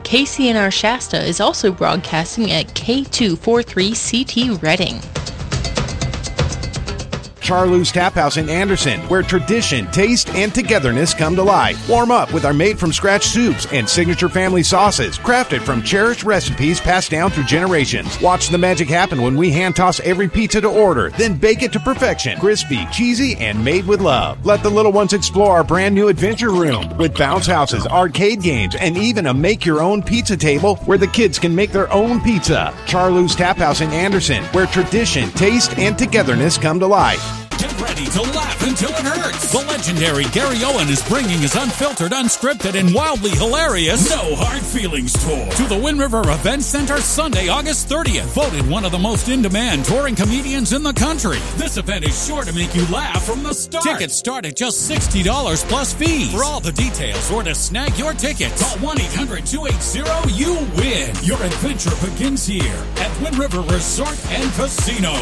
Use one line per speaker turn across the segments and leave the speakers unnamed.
KCNR Shasta is also broadcasting at K243CT Reading.
Charlou's Tap House in Anderson, where tradition, taste, and togetherness come to life. Warm up with our made-from-scratch soups and signature family sauces, crafted from cherished recipes passed down through generations. Watch the magic happen when we hand-toss every pizza to order, then bake it to perfection. Crispy, cheesy, and made with love. Let the little ones explore our brand-new adventure room with bounce houses, arcade games, and even a make-your-own pizza table where the kids can make their own pizza. Charlou's Tap House in Anderson, where tradition, taste, and togetherness come to life.
Get ready to laugh until it hurts. The legendary Gary Owen is bringing his unfiltered, unscripted, and wildly hilarious No Hard Feelings tour to the Wind River Event Center Sunday, August 30th. Voted one of the most in-demand touring comedians in the country. This event is sure to make you laugh from the start. Tickets start at just $60 plus fees. For all the details or to snag your tickets, call 1-800-280-YOU-WIN. Your adventure begins here at Wind River Resort and Casino.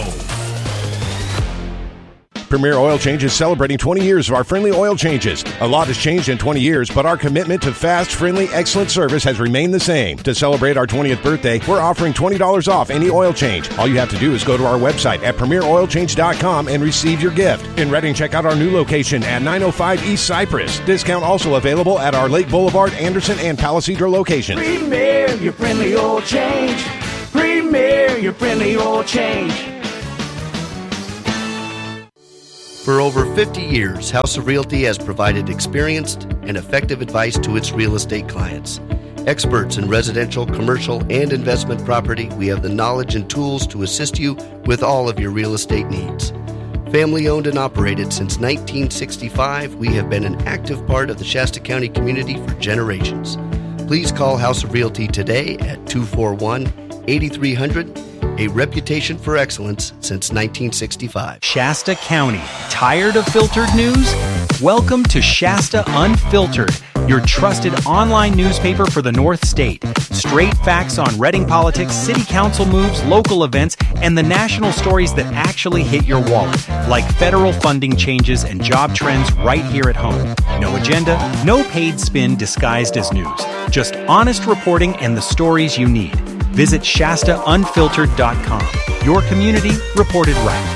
Premier Oil Change is celebrating 20 years of our friendly oil changes. A lot has changed in 20 years, but our commitment to fast, friendly, excellent service has remained the same. To celebrate our 20th birthday, we're offering $20 off any oil change. All you have to do is go to our website at premieroilchange.com and receive your gift. In Reading, check out our new location at 905 East Cypress. Discount also available at our Lake Boulevard, Anderson, and Palisadro locations.
Premier, your friendly oil change. Premier, your friendly oil change.
For over 50 years, House of Realty has provided experienced and effective advice to its real estate clients. Experts in residential, commercial, and investment property, we have the knowledge and tools to assist you with all of your real estate needs. Family owned and operated since 1965, we have been an active part of the Shasta County community for generations. Please call House of Realty today at 241-8300. A reputation for excellence since 1965.
Shasta County. Tired of filtered news? Welcome to Shasta Unfiltered, your trusted online newspaper for the North State. Straight facts on Reading politics, city council moves, local events, and the national stories that actually hit your wallet, like federal funding changes and job trends right here at home. No agenda, no paid spin disguised as news. Just honest reporting and the stories you need. Visit ShastaUnfiltered.com. Your community reported right.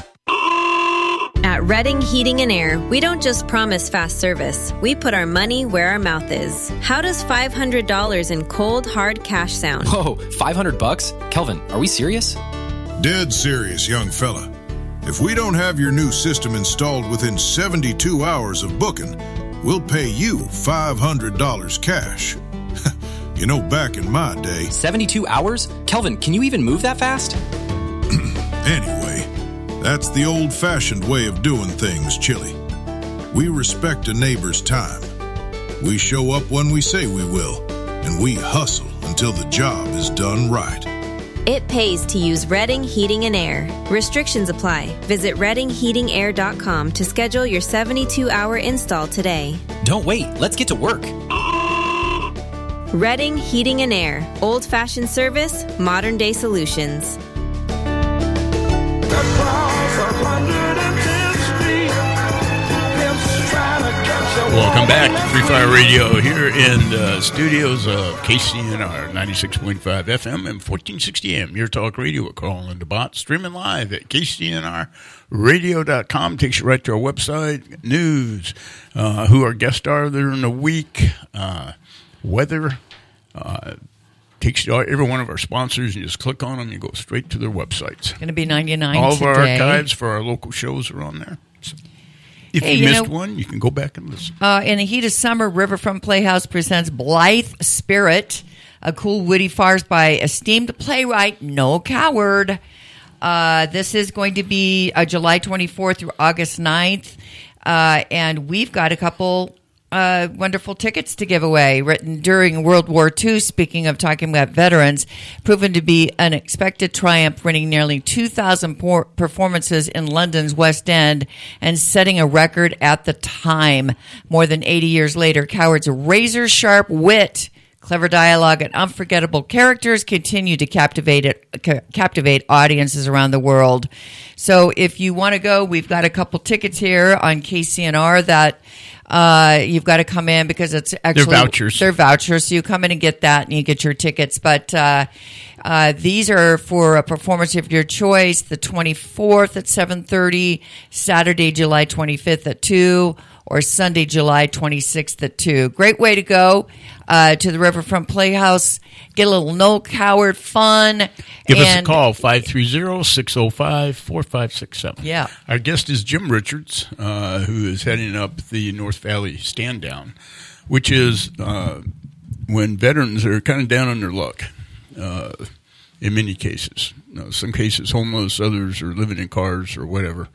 At Reading Heating and Air, we don't just promise fast service. We put our money where our mouth is. How does $500 in cold, hard cash sound?
Whoa, $500? Kelvin, are we serious?
Dead serious, young fella. If we don't have your new system installed within 72 hours of booking, we'll pay you $500 cash. You know, back in my day...
72 hours? Kelvin, can you even move that fast?
Anyway, that's the old-fashioned way of doing things, Chili. We respect a neighbor's time. We show up when we say we will, and we hustle until the job is done right.
It pays to use Reading Heating and Air. Restrictions apply. Visit ReadingHeatingAir.com to schedule your 72-hour install today.
Don't wait. Let's get to work.
Reading Heating and Air. Old-fashioned service, modern-day solutions.
Welcome back to Free Fire Radio here in the studios of KCNR 96.5 FM and 1460 AM. Your talk radio with Carl and DeBot. Streaming live at KCNRradio.com. Takes you right to our website. News, who our guests are there in the week, weather, takes you to every one of our sponsors. You just click on them, you go straight to their websites.
It's going to be 99
All of
today.
our archives for our local shows are on there. So if you missed one, you can go back and listen.
In the heat of summer, Riverfront Playhouse presents Blythe Spirit, a cool, witty farce by esteemed playwright Noel Coward. This is going to be July 24th through August 9th, and we've got a couple wonderful tickets to give away. Written during World War II, speaking of talking about veterans, proven to be an unexpected triumph, winning nearly 2,000 performances in London's West End and setting a record at the time. More than 80 years later, Coward's razor-sharp wit, Clever dialogue and unforgettable characters continue to captivate audiences around the world. So if you want to go, we've got a couple tickets here on KCNR that you've got to come in because it's actually they're vouchers. So you come in and get that, and you get your tickets. But these are for a performance of your choice: the 24th at 7:30, Saturday, July 25th at 2, or Sunday, July 26th at 2. Great way to go to the Riverfront Playhouse. Get a little No Coward fun.
Give us a call, 530-605-4567.
Yeah.
Our guest is Jim Richards, who is heading up the North Valley Stand Down, which is when veterans are kind of down on their luck in many cases. Some cases homeless, others are living in cars or whatever.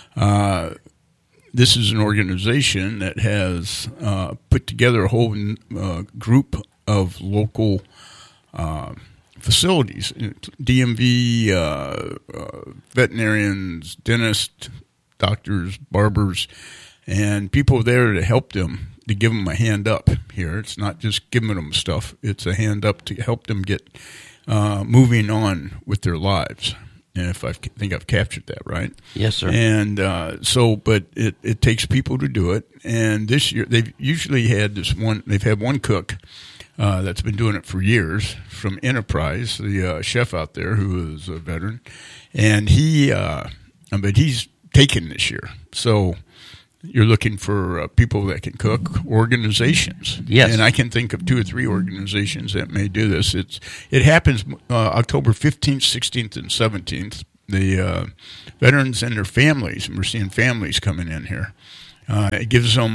This is an organization that has put together a whole group of local facilities, DMV, veterinarians, dentists, doctors, barbers, and people there to help them, to give them a hand up here. It's not just giving them stuff. It's a hand up to help them get moving on with their lives. And if I think I've captured that right.
Yes, sir.
And but it takes people to do it. And this year they've usually had they've had one cook that's been doing it for years from Enterprise, the chef out there who is a veteran. And but he's taken this year. So you're looking for people that can cook, organizations.
Yes.
And I can think of 2 or 3 organizations that may do this. It happens October 15th, 16th, and 17th. The veterans and their families, and we're seeing families coming in here. It gives them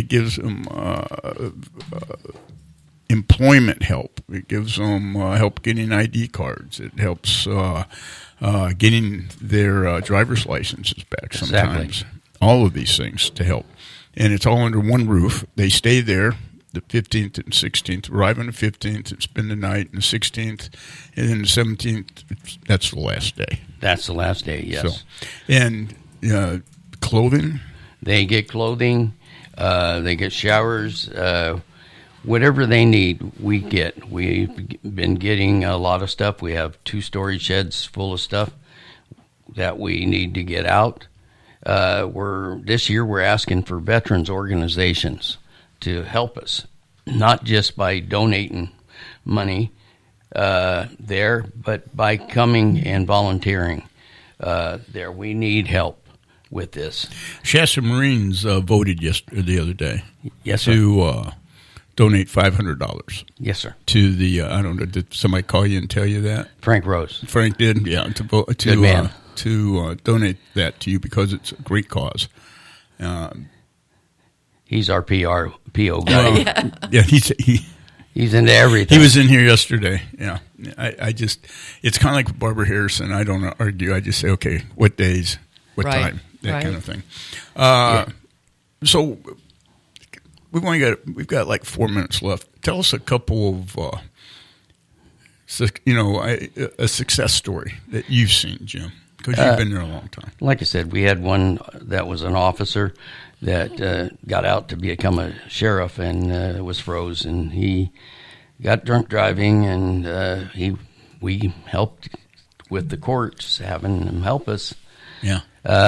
employment help. It gives them help getting ID cards. It helps getting their driver's licenses back sometimes.
Exactly.
All of these things to help. And it's all under one roof. They stay there the 15th and 16th, arrive on the 15th and spend the night, and the 16th, and then the 17th, that's the last day.
That's the last day, yes.
So, and clothing?
They get clothing. They get showers. Whatever they need, we get. We've been getting a lot of stuff. We have 2 storage sheds full of stuff that we need to get out. This year we're asking for veterans organizations to help us, not just by donating money there, but by coming and volunteering there. We need help with this.
Shasta Marines voted the other day.
Yes, sir.
To donate $500.
Yes, sir.
To the I don't know. Did somebody call you and tell you that?
Frank Rose.
Frank did. Yeah.
Good man.
To donate that to you because it's a great cause.
He's our PO guy.
Yeah, he's
into everything.
He was in here yesterday. Yeah, I just it's kind of like Barbara Harrison. I don't argue. I just say, okay, what days, what time, that kind of thing. So we've got like 4 minutes left. Tell us a couple of a success story that you've seen, Jim. Because you've been there a long time.
Like I said, we had one that was an officer that got out to become a sheriff and was froze, and he got drunk driving, and we helped with the courts, having him help us.
Yeah.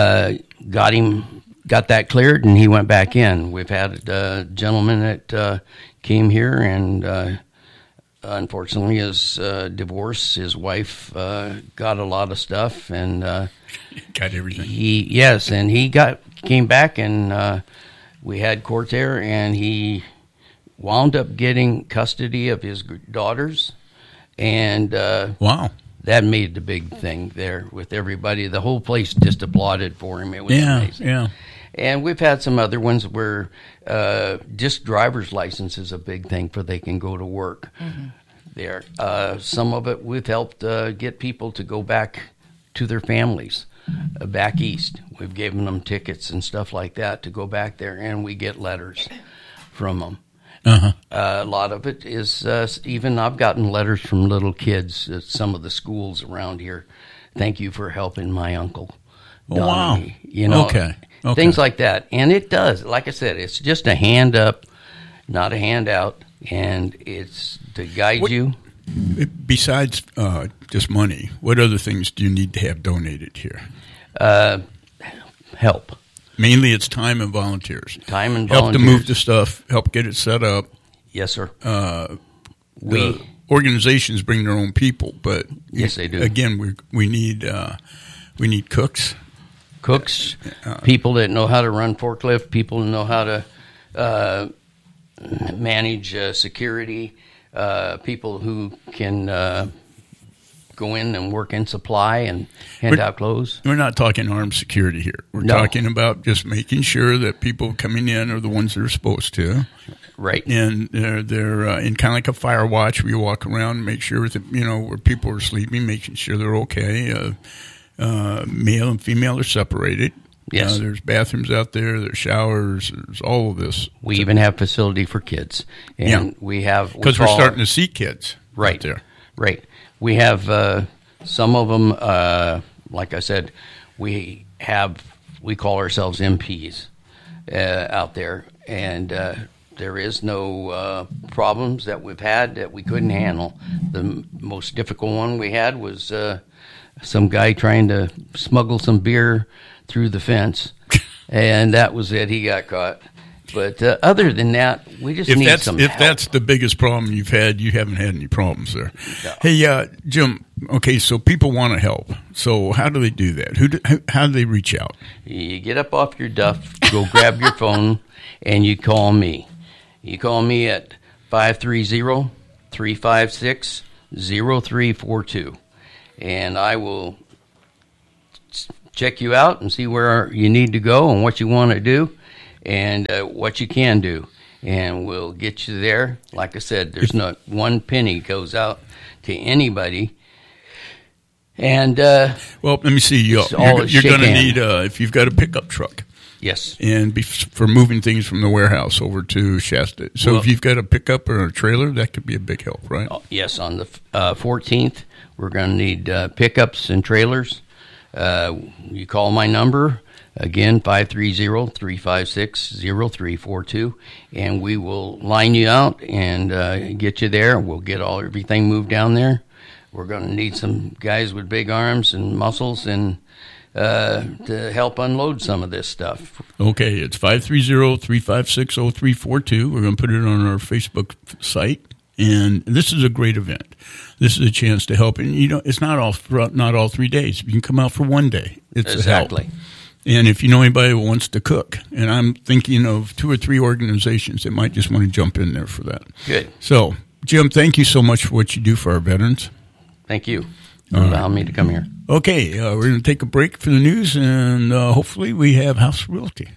Got that cleared, and he went back in. We've had a gentleman that came here and unfortunately, his divorce, his wife got a lot of stuff, and
got everything.
He came back, and we had court there, and he wound up getting custody of his daughters, and
wow,
that made the big thing there with everybody. The whole place just applauded for him. It was amazing.
Yeah.
And we've had some other ones where just driver's license is a big thing for they can go to work there. Some of it we've helped get people to go back to their families back east. We've given them tickets and stuff like that to go back there, and we get letters from them. A lot of it is even I've gotten letters from little kids at some of the schools around here. Thank you for helping my uncle. Donnie.
Wow. Okay.
Things like that. And it does. Like I said, it's just a hand up, not a hand out. and it's to guide you.
Besides just money, what other things do you need to have donated here?
Help.
Mainly it's time and volunteers.
Time and
help
volunteers.
to move the stuff, help get it set up.
Yes, sir.
The organizations bring their own people, but
yes, they do.
Again, we need cooks.
People that know how to run forklift, people that know how to manage security, people who can go in and work in supply and hand out clothes.
We're not talking armed security here. We're talking about just making sure that people coming in are the ones that are supposed to.
Right.
And they're in kind of like a fire watch where you walk around and make sure that, where people are sleeping, making sure they're okay. Male and female are separated.
Yes.
There's bathrooms out there, there's showers, there's all of this.
We even have facility for kids. And we have...
Because we're starting to see kids out there.
Right. We have some of them, like I said, we call ourselves MPs out there, and there is no problems that we've had that we couldn't handle. The most difficult one we had was some guy trying to smuggle some beer through the fence, and that was it. He got caught. But other than that, we just need some help.
If that's the biggest problem you've had, you haven't had any problems there. No. Hey, Jim, okay, so people want to help. So how do they do that? How do they reach out?
You get up off your duff, go grab your phone, and you call me. You call me at 530-356-0342, and I will check you out and see where you need to go and what you want to do. And what you can do, and we'll get you there. Like I said, there's not one penny goes out to anybody. And well,
let me see. You're going to need if you've got a pickup truck.
Yes.
And for moving things from the warehouse over to Shasta. So if you've got a pickup or a trailer, that could be a big help, right?
Yes. On the 14th, we're going to need pickups and trailers. You call my number. Again, 530-356-0342, and we will line you out and get you there. We'll get everything moved down there. We're going to need some guys with big arms and muscles and to help unload some of this stuff.
Okay, it's 530-356-0342. We're going to put it on our Facebook site. And this is a great event. This is a chance to help. And, it's not all 3 days. You can come out for one day. It's
exactly.
A help. And if you know anybody who wants to cook, and I'm thinking of 2 or 3 organizations that might just want to jump in there for that.
Good.
So, Jim, thank you so much for what you do for our veterans.
Thank you for allowing me to come here.
Okay, we're going to take a break for the news, and hopefully we have House Realty.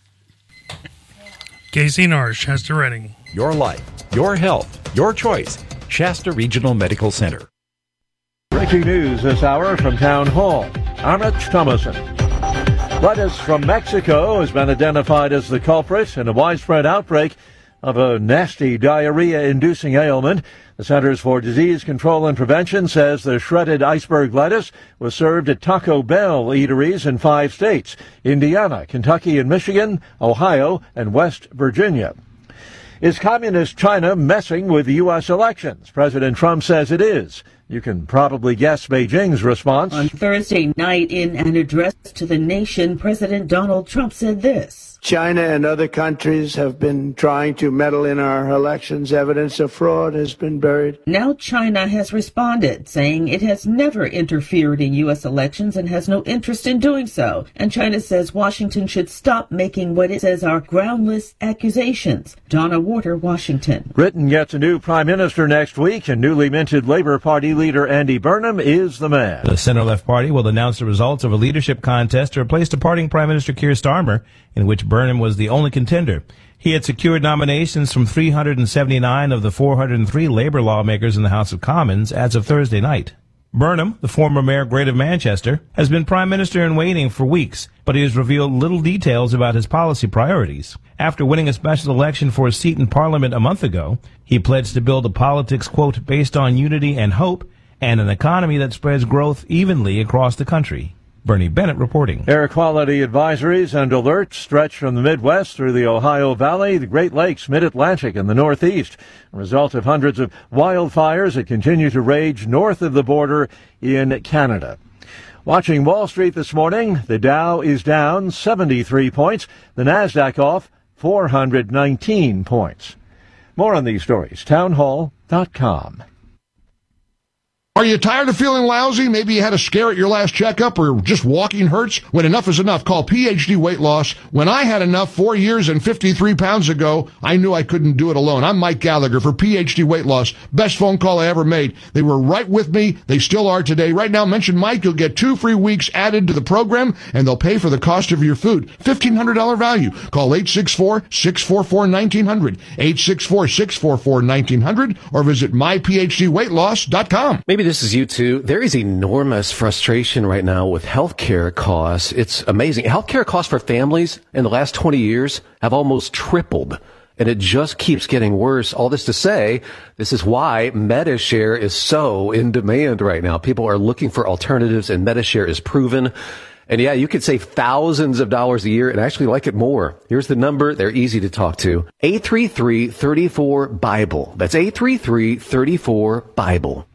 Casey Narsh, Shasta Redding.
Your life, your health, your choice. Shasta Regional Medical Center.
Breaking news this hour from Town Hall. I'm Rich Thomason. Lettuce from Mexico has been identified as the culprit in a widespread outbreak of a nasty diarrhea-inducing ailment. The Centers for Disease Control and Prevention says the shredded iceberg lettuce was served at Taco Bell eateries in 5 states: Indiana, Kentucky, and Michigan, Ohio, and West Virginia. Is Communist China messing with the U.S. elections? President Trump says it is. You can probably guess Beijing's response.
On Thursday night, in an address to the nation, President Donald Trump said this.
China and other countries have been trying to meddle in our elections. Evidence of fraud has been buried.
Now China has responded, saying it has never interfered in U.S. elections and has no interest in doing so. And China says Washington should stop making what it says are groundless accusations. Donna Warder, Washington.
Britain gets a new prime minister next week, and newly minted Labour Party leader Andy Burnham is the man.
The centre-left party will announce the results of a leadership contest to replace departing Prime Minister Keir Starmer, in which Burnham was the only contender. He had secured nominations from 379 of the 403 Labour lawmakers in the House of Commons as of Thursday night. Burnham, the former Mayor Great of Manchester, has been Prime Minister in waiting for weeks, but he has revealed little details about his policy priorities. After winning a special election for a seat in Parliament a month ago, he pledged to build a politics, quote, based on unity and hope, and an economy that spreads growth evenly across the country. Bernie Bennett reporting.
Air quality advisories and alerts stretch from the Midwest through the Ohio Valley, the Great Lakes, Mid-Atlantic, and the Northeast, a result of hundreds of wildfires that continue to rage north of the border in Canada. Watching Wall Street this morning, the Dow is down 73 points, the Nasdaq off 419 points. More on these stories, townhall.com.
Are you tired of feeling lousy? Maybe you had a scare at your last checkup or just walking hurts? When enough is enough, call PhD Weight Loss. When I had enough 4 years and 53 pounds ago, I knew I couldn't do it alone. I'm Mike Gallagher for PhD Weight Loss. Best phone call I ever made. They were right with me. They still are today. Right now, mention Mike. You'll get 2 free weeks added to the program, and they'll pay for the cost of your food. $1,500 value. Call 864-644-1900, 864-644-1900, or visit myphdweightloss.com.
Maybe this is you too. There is enormous frustration right now with healthcare costs. It's amazing. Healthcare costs for families in the last 20 years have almost tripled, and it just keeps getting worse. All this to say, this is why Medi-Share is so in demand right now. People are looking for alternatives, and Medi-Share is proven. And yeah, you could save thousands of dollars a year and actually like it more. Here's the number. They're easy to talk to. 833-34-BIBLE. That's 833-34-BIBLE.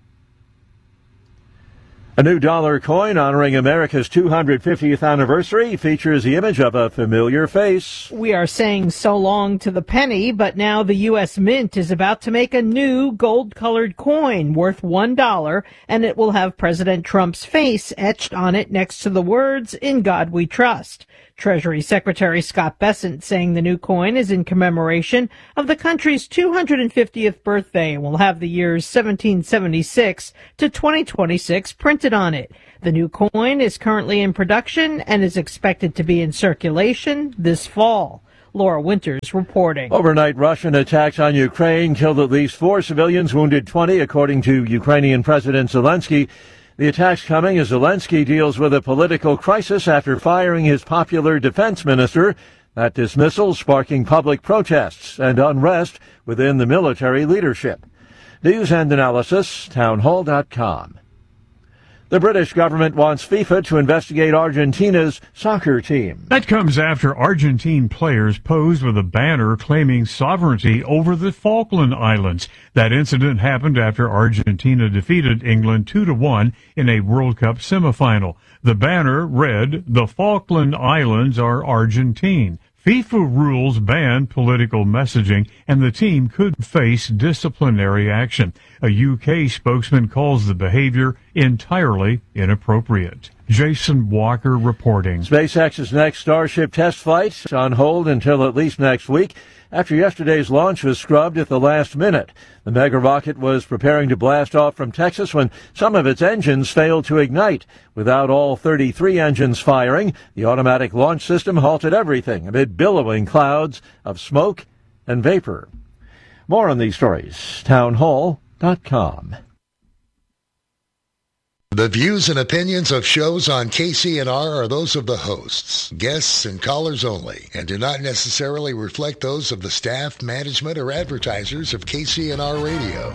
A new dollar coin honoring America's 250th anniversary features the image of a familiar face.
We are saying so long to the penny, but now the U.S. Mint is about to make a new gold-colored coin worth $1, and it will have President Trump's face etched on it next to the words, "In God We Trust." Treasury Secretary Scott Bessent saying the new coin is in commemoration of the country's 250th birthday and will have the years 1776 to 2026 printed on it. The new coin is currently in production and is expected to be in circulation this fall. Laura Winters reporting.
Overnight Russian attacks on Ukraine killed at least 4 civilians, wounded 20, according to Ukrainian President Zelensky. The attacks coming as Zelensky deals with a political crisis after firing his popular defense minister. That dismissal sparking public protests and unrest within the military leadership. News and analysis, townhall.com. The British government wants FIFA to investigate Argentina's soccer team.
That comes after Argentine players posed with a banner claiming sovereignty over the Falkland Islands. That incident happened after Argentina defeated England 2-1 in a World Cup semifinal. The banner read, "The Falkland Islands are Argentine." FIFA rules ban political messaging, and the team could face disciplinary action. A UK spokesman calls the behavior entirely inappropriate. Jason Walker reporting.
SpaceX's next Starship test flight is on hold until at least next week, after yesterday's launch was scrubbed at the last minute. The mega rocket was preparing to blast off from Texas when some of its engines failed to ignite. Without all 33 engines firing, the automatic launch system halted everything amid billowing clouds of smoke and vapor. More on these stories, townhall.com.
The views and opinions of shows on KCNR are those of the hosts, guests, and callers only, and do not necessarily reflect those of the staff, management, or advertisers of KCNR Radio.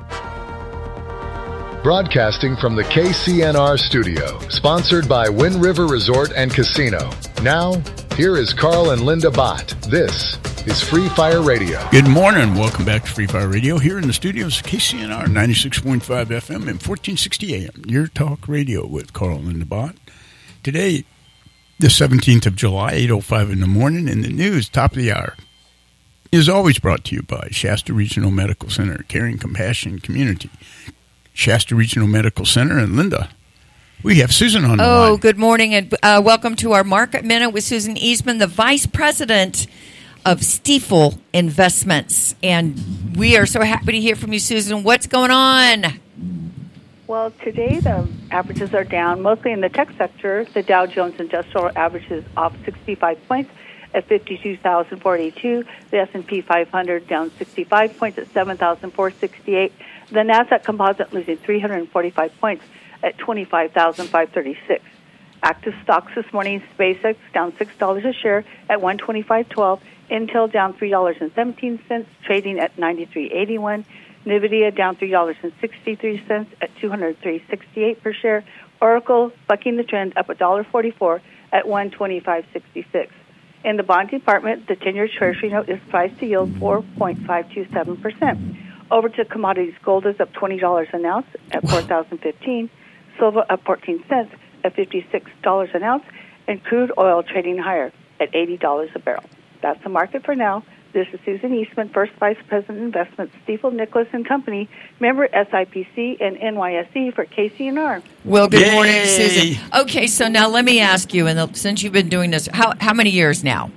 Broadcasting from the KCNR studio, sponsored by Wind River Resort and Casino. Now, here is Carl and Linda Bott. This is Free Fire Radio.
Good morning. Welcome back to Free Fire Radio. Here in the studios, KCNR 96.5 FM and 1460 AM. Your talk radio with Carl and Linda Bott. Today, the 17th of July, 8:05 in the morning, in the news, top of the hour, is always brought to you by Shasta Regional Medical Center, Caring Compassion Community. Shasta Regional Medical Center, and Linda, we have Susan on the line.
Oh, good morning, and welcome to our Market Minute with Susan Eastman, the Vice President of Stifel Investments. And we are so happy to hear from you, Susan. What's going on?
Well, today the averages are down, mostly in the tech sector. The Dow Jones Industrial average is off 65 points at 52,482. The S&P 500 down 65 points at 7,468. The NASDAQ Composite losing 345 points at 25,536. Active stocks this morning, SpaceX down $6 a share at $125.12. Intel down $3.17, trading at $93.81. NVIDIA down $3.63 at $203.68 per share. Oracle bucking the trend up $1.44 at $125.66. In the bond department, the 10-year Treasury note is priced to yield 4.527%. Over to commodities, gold is up $20 an ounce at $4,015. Silver up 14 cents at $56 an ounce, and crude oil trading higher at $80 a barrel. That's the market for now. This is Susan Eastman, First Vice President Investments, Stifel Nicholas and Company, member SIPC and NYSE for KCNR.
Well, good morning, Susan. Okay, so now let me ask you, and since you've been doing this, how many years now?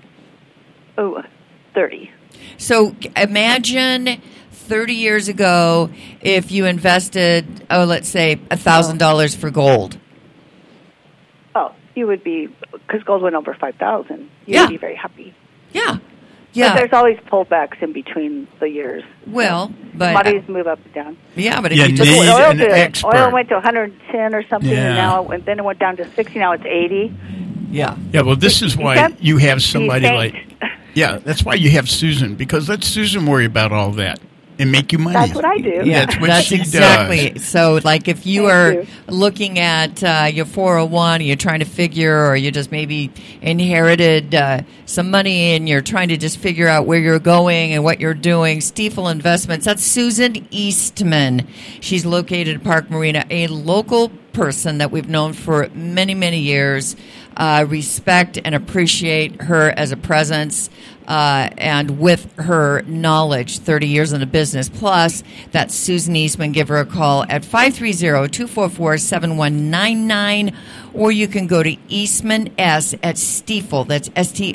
30.
So imagine 30 years ago if you invested, let's say $1,000 for gold.
Oh, you would be, because gold went over 5,000. You'd be very happy.
Yeah.
But there's always pullbacks in between the years.
Well, but
commodities move up and down.
Yeah, but
oil went to 110 or something,
Yeah.
and then it went down to 60. Now it's 80.
Yeah.
Yeah, well, this is why you have somebody like... Yeah, that's why you have Susan, because let Susan worry about all that and make you money.
That's what I do.
Yeah, that's what
That's
she
exactly.
does.
So, like, if you
Thank
are
you.
looking at your 401, you're trying to figure, or you just maybe inherited some money and you're trying to just figure out where you're going and what you're doing, Stifel Investments, that's Susan Eastman. She's located at Park Marina, a local person that we've known for many, many years. Respect and appreciate her as a presence and with her knowledge, 30 years in the business. Plus, that's Susan Eastman. Give her a call at 530-244-7199, or you can go to Eastman S at Stifel. That's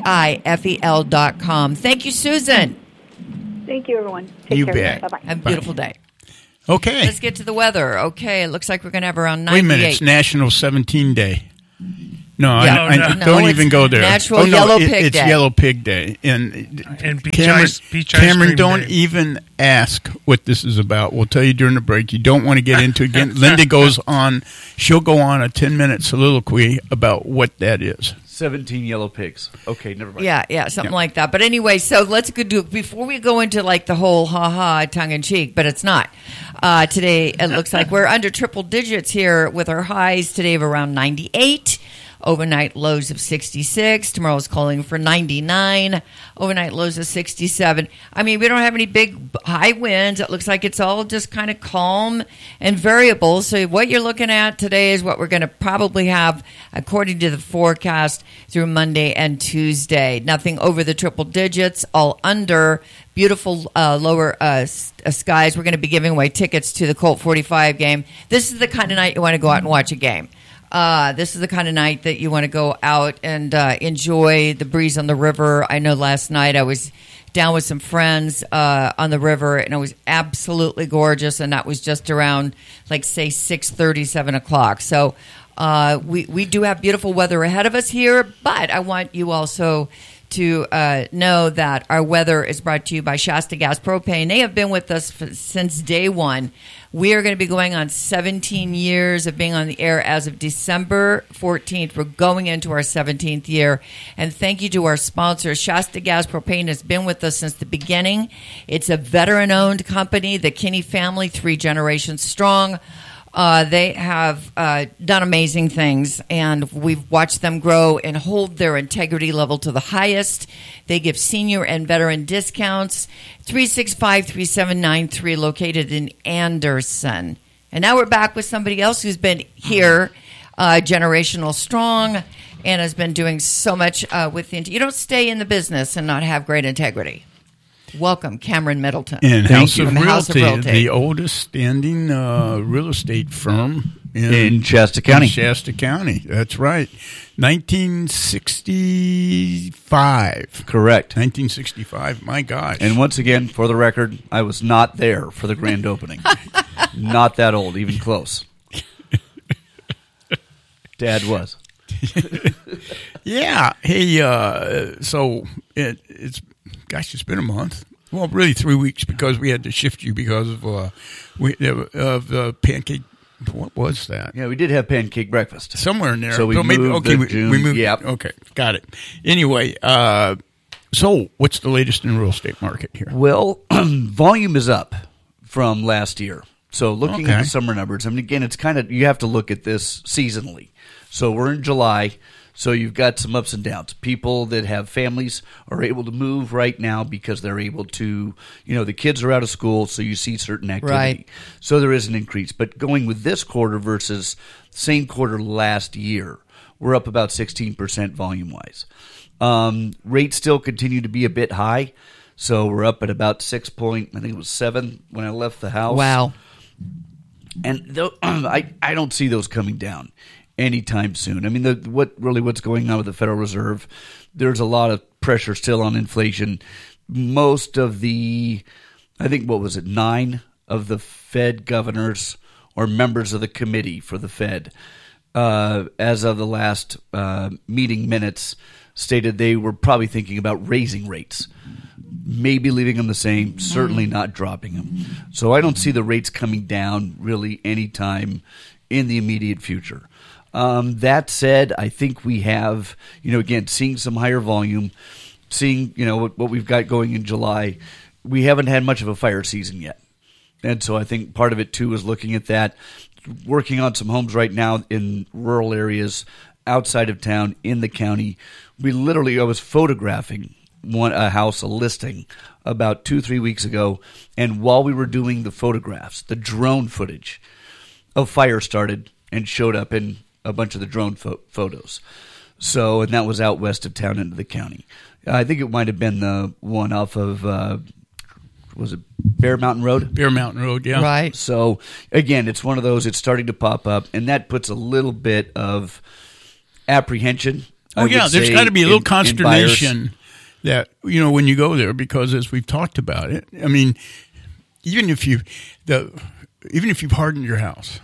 STIFEL.com. Thank you, Susan.
Thank you, everyone. Take
You
care.
bet.
Bye-bye.
Have a beautiful day.
Okay.
Let's get to the weather. Okay, it looks like we're going to have around 98.
Wait a minute, it's National 17 Day. No,
Yeah.
I
No,
don't
it's
even go there.
Natural Yellow Pig
it's
Day.
Yellow Pig Day. And
peach
Cameron,
ice
Cameron
cream
don't
day.
even ask what this is about. We'll tell you during the break. You don't want to get into it again. Linda goes on. She'll go on a 10-minute soliloquy about what that is.
17 yellow pigs. Okay, never mind.
Yeah, something like that. But anyway, so let's go do before we go into like the whole ha-ha tongue-in-cheek, but it's not. Today, it looks like we're under triple digits here with our highs today of around 98. Overnight lows of 66. Tomorrow's calling for 99. Overnight lows of 67. I mean, we don't have any big high winds. It looks like it's all just kind of calm and variable. So what you're looking at today is what we're going to probably have, according to the forecast, through Monday and Tuesday. Nothing over the triple digits, all under. Beautiful lower skies. We're going to be giving away tickets to the Colt 45 game. This is the kind of night you want to go out and watch a game. This is the kind of night that you want to go out and enjoy the breeze on the river. I know last night I was down with some friends on the river, and it was absolutely gorgeous, and that was just around, like, say, 6:30, 7 o'clock. So we do have beautiful weather ahead of us here, but I want you also to know that our weather is brought to you by Shasta Gas Propane. They have been with us since day one. We are going to be going on 17 years of being on the air as of December 14th. We're going into our 17th year. And thank you to our sponsors. Shasta Gas Propane has been with us since the beginning. It's a veteran-owned company, the Kinney family, 3 generations strong. They have done amazing things, and we've watched them grow and hold their integrity level to the highest. They give senior and veteran discounts. 365-3793, located in Anderson. And now we're back with somebody else who's been here, generational strong, and has been doing so much with the... You don't stay in the business and not have great integrity. Welcome, Cameron Middleton.
And House of,
From House of
Realty,
Realty,
the oldest standing real estate firm
in Shasta County.
In Shasta County, that's right. 1965.
Correct.
1965, my gosh.
And once again, for the record, I was not there for the grand opening. Not that old, even close. Dad was.
Yeah. Hey, so it's been a month. Well, really 3 weeks, because we had to shift you because of pancake. What was that?
Yeah, we did have pancake breakfast
somewhere in there.
So we moved
we
June.
moved.
Yep.
Okay, got it. Anyway, so what's the latest in the real estate market here?
Well, volume is up from last year. So looking at the summer numbers, I mean, again, it's kind of, you have to look at this seasonally. So we're in July, so you've got some ups and downs. People that have families are able to move right now because they're able to, the kids are out of school, so you see certain activity.
Right.
So there is an increase. But going with this quarter versus same quarter last year, we're up about 16% volume-wise. Rates still continue to be a bit high, so we're up at about 7 when I left the house.
Wow.
And I don't see those coming down anytime soon. I mean, what's going on with the Federal Reserve, there's a lot of pressure still on inflation. Most of the, 9 of the Fed governors or members of the committee for the Fed, as of the last meeting minutes, stated they were probably thinking about raising rates. Maybe leaving them the same, certainly not dropping them. So I don't see the rates coming down really anytime in the immediate future. That said, I think we have, again, seeing some higher volume, seeing, what we've got going in July. We haven't had much of a fire season yet. And so I think part of it, too, is looking at that, working on some homes right now in rural areas outside of town in the county. I was photographing a listing about 2-3 weeks ago, and while we were doing the photographs, the drone footage of fire started and showed up in a bunch of the drone photos. So, and that was out west of town into the county. I think it might have been the one off of, was it Bear Mountain Road?
Bear Mountain Road, yeah.
Right.
So, again, it's one of those, it's starting to pop up, and that puts a little bit of apprehension.
There's got to be a little consternation that, when you go there, because as we've talked about it, I mean, even if you've hardened your house,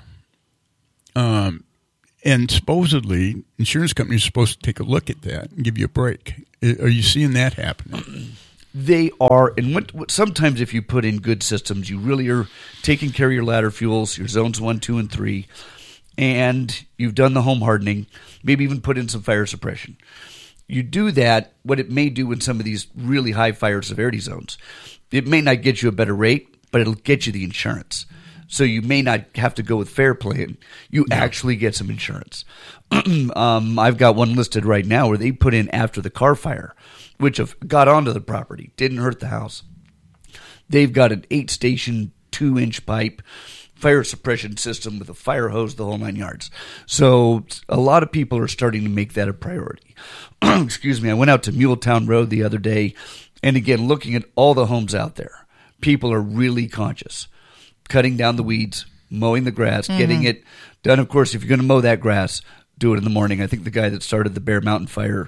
and supposedly insurance companies are supposed to take a look at that and give you a break. Are you seeing that happening?
They are, and what sometimes if you put in good systems, you really are taking care of your ladder fuels, your zones 1, 2, and 3, and you've done the home hardening, maybe even put in some fire suppression. You do that, what it may do in some of these really high fire severity zones, it may not get you a better rate, but it'll get you the insurance. So you may not have to go with Fair Plan. You actually get some insurance. I've got one listed right now where they put in after the car fire, which have got onto the property, didn't hurt the house. They've got an 8-station, 2-inch pipe fire suppression system with a fire hose, the whole 9 yards. So a lot of people are starting to make that a priority. Excuse me. I went out to Muletown Road the other day, and again, looking at all the homes out there, people are really conscious. Cutting down the weeds, mowing the grass, getting it done. Of course, if you're going to mow that grass, do it in the morning. I think the guy that started the Bear Mountain fire,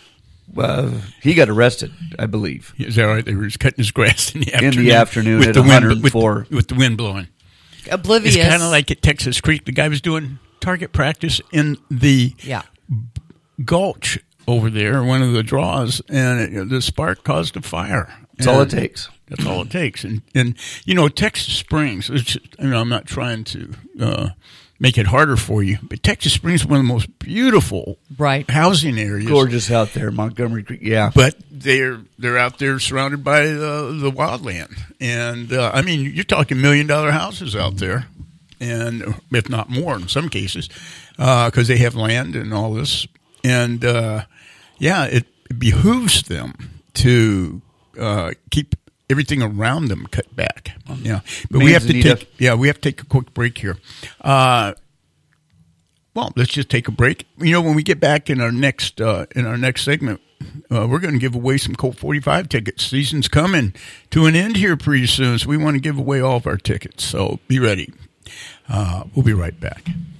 he got arrested, I believe.
Is that right? They were just cutting his grass in the afternoon.
In the afternoon
with
at
the
104.
With the wind blowing.
Oblivious.
It's kind of like at Texas Creek. The guy was doing target practice in the gulch over there, one of the draws, and the spark caused a fire.
That's all it takes.
That's all it takes. And Texas Springs, I'm not trying to make it harder for you, but Texas Springs is one of the most beautiful housing areas.
Gorgeous out there, Montgomery Creek, yeah.
But they're out there surrounded by the wildland. And, you're talking $1 million houses out there, and if not more in some cases, because they have land and all this. And, it behooves them to keep everything around them cut back. Yeah, but we have to take a quick break here. Let's just take a break. When we get back in our next segment, we're going to give away some Colt 45 tickets. Season's coming to an end here pretty soon, so we want to give away all of our tickets. So be ready. We'll be right back.